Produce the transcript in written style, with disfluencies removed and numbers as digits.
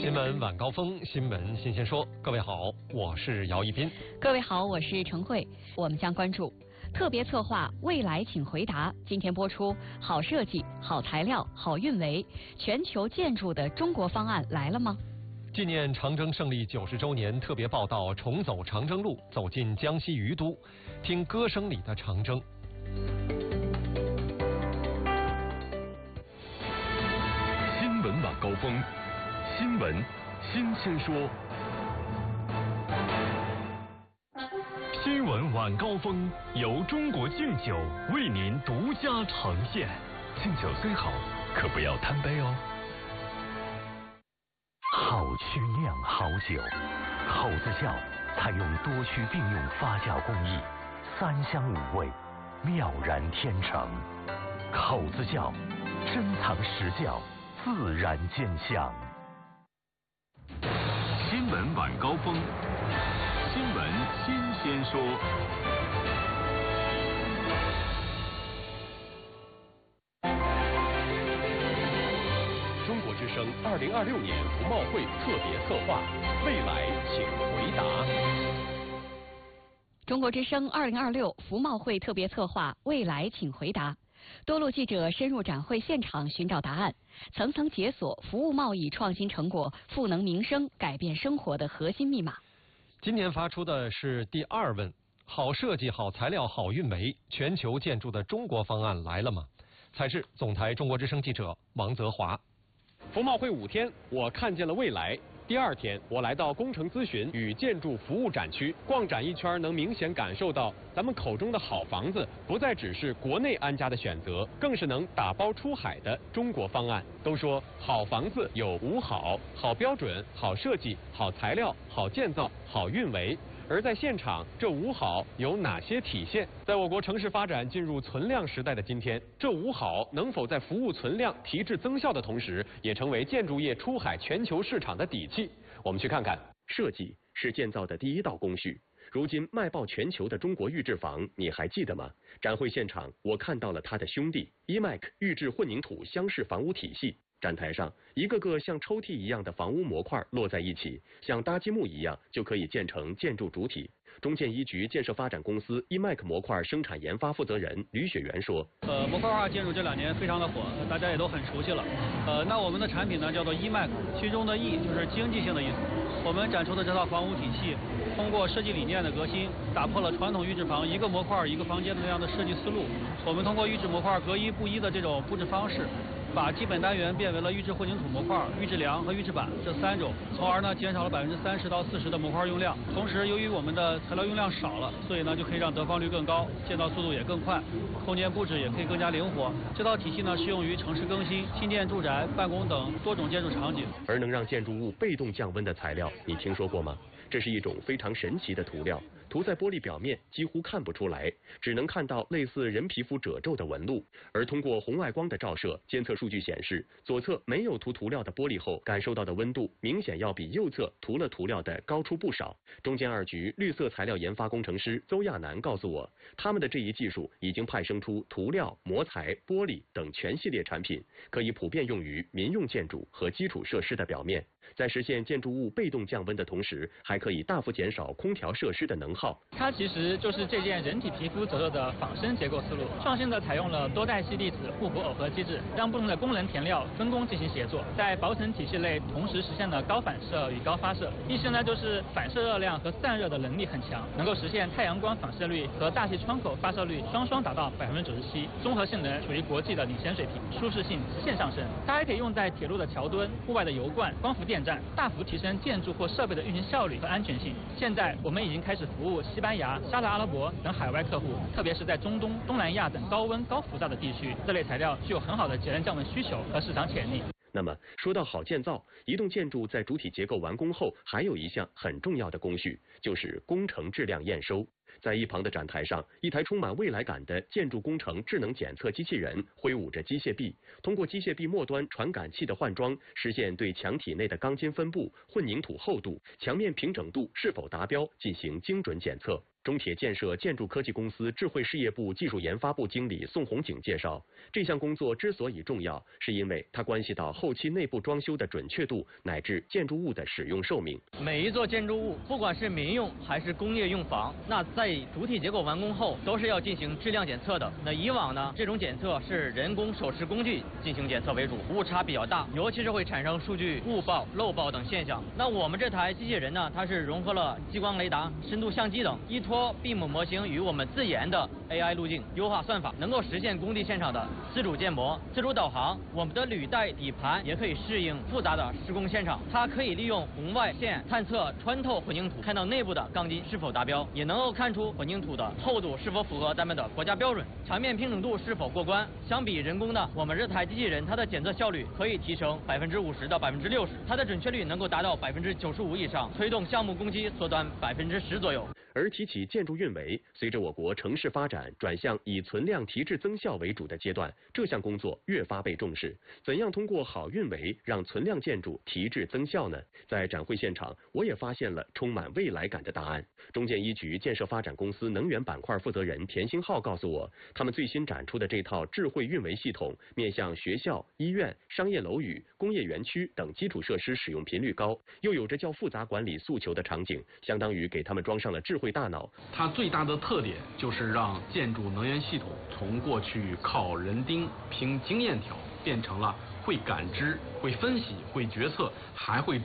新闻晚高峰，新闻新鲜说。各位好，我是姚一斌。 各位好，我是程慧。我们将关注特别策划《未来请回答》，今天播出好设计、好材料、好运维，全球建筑的中国方案来了吗？ 纪念长征胜利90周年特别报道，重走长征路，走进江西于都，听歌声里的长征。 新闻晚高峰，新闻新鲜说。新闻晚高峰由中国敬酒为您独家呈现。敬酒虽好，可不要贪杯哦。好区酿好酒，口子窖采用多区并用发酵工艺，3香5味，妙然天成。口子窖珍藏实窖，自然见香。新闻晚高峰，新闻新鲜说。 中国之声2026年服贸会特别策划，未来请回答。 中国之声2026服贸会特别策划，未来请回答。多路记者深入展会现场寻找答案，层层解锁服务贸易创新成果赋能民生、改变生活的核心密码。 今年发出的是第2问：好设计、好材料、好运维，全球建筑的中国方案来了吗？采制总台中国之声记者王泽华。 服贸会5天，我看见了未来。第2天，我来到工程咨询与建筑服务展区，逛展一圈，能明显感受到咱们口中的好房子，不再只是国内安家的选择，更是能打包出海的中国方案。都说好房子有5好：好标准、好设计、好材料、好建造、好运维。而在现场，这5好有哪些体现？在我国城市发展进入存量时代的今天，这5好能否在服务存量、提质增效的同时，也成为建筑业出海全球市场的底气？我们去看看。设计是建造的第一道工序。如今卖爆全球的中国预制房，你还记得吗？展会现场，我看到了他的兄弟 EMAC 预制混凝土箱式房屋体系。展台上，一个个像抽屉一样的房屋模块摞在一起，像搭积木一样就可以建成建筑主体。中建一局建设发展公司 EMAC 模块生产研发负责人吕雪媛说： 模块化建筑这2年非常的火，大家也都很熟悉了。那我们的产品呢叫做 EMAC， 其中的 E 就是经济性的意思。我们展出的这套房屋体系，通过设计理念的革新，打破了传统预制房一个模块一个房间的那样的设计思路。我们通过预制模块隔一不一的这种布置方式，把基本单元变为了预制混凝土模块、预制梁和预制板这3种，从而呢减少了30%到40%的模块用量。同时，由于我们的材料用量少了，所以呢就可以让得房率更高，建造速度也更快，空间布置也可以更加灵活。这套体系呢适用于城市更新、新建住宅、办公等多种建筑场景。 而能让建筑物被动降温的材料，你听说过吗？这是一种非常神奇的涂料，涂在玻璃表面几乎看不出来，只能看到类似人皮肤褶皱的纹路。而通过红外光的照射，监测数据显示，左侧没有涂料的玻璃后感受到的温度明显要比右侧涂了涂料的高出不少。中建2局绿色材料研发工程师邹亚楠告诉我，他们的这一技术已经派生出涂料、模材、玻璃等全系列产品，可以普遍用于民用建筑和基础设施的表面，在实现建筑物被动降温的同时，还可以大幅减少空调设施的能耗。 它其实就是这件人体皮肤褶皱的仿生结构思路，创新的采用了多代系粒子互补耦合机制，让不同的功能填料分工进行协作，在薄层体系内同时实现了高反射与高发射。意思呢就是反射热量和散热的能力很强，能够实现太阳光反射率和大气窗口发射率双达到97%，综合性能处于国际的领先水平，舒适性直线上升。它还可以用在铁路的桥墩、户外的油罐、光伏电站，大幅提升建筑或设备的运行效率和安全性。现在我们已经开始服务西班牙、沙特阿拉伯等海外客户，特别是在中东、东南亚等高温高浮躁的地区，这类材料具有很好的节能降温需求和市场潜力。 那么说到好建造，一栋建筑在主体结构完工后，还有一项很重要的工序，就是工程质量验收。 在一旁的展台上，一台充满未来感的建筑工程智能检测机器人挥舞着机械臂，通过机械臂末端传感器的换装，实现对墙体内的钢筋分布、混凝土厚度、墙面平整度是否达标进行精准检测。中铁建设建筑科技公司智慧事业部技术研发部经理宋红景介绍，这项工作之所以重要，是因为它关系到后期内部装修的准确度乃至建筑物的使用寿命。 每一座建筑物，不管是民用还是工业用房，那在主体结构完工后都是要进行质量检测的。那以往呢，这种检测是人工手持工具进行检测为主，误差比较大，尤其是会产生数据误报、漏报等现象。那我们这台机器人呢，它是融合了激光雷达、深度相机等，依托BIM模型与我们自研的 AI 路径优化算法，能够实现工地现场的自主建模、自主导航。我们的履带底盘也可以适应复杂的施工现场，它可以利用红外线探测穿透混凝土，看到内部的钢筋是否达标，也能够看出混凝土的厚度是否符合咱们的国家标准，墙面平整度是否过关。相比人工的，我们这台机器人它的检测效率可以提升50%到60%，它的准确率能够达到95%以上，推动项目工期缩短10%左右。 而提起建筑运维，随着我国城市发展转向以存量提质增效为主的阶段，这项工作越发被重视。怎样通过好运维让存量建筑提质增效呢？在展会现场，我也发现了充满未来感的答案。中建一局建设发展公司能源板块负责人田兴浩告诉我，他们最新展出的这套智慧运维系统，面向学校、医院、商业楼宇、工业园区等基础设施使用频率高，又有着较复杂管理诉求的场景，相当于给他们装上了智慧大脑。 它最大的特点就是让建筑能源系统从过去靠人盯、凭经验条，变成了会感知、会分析、会决策，还会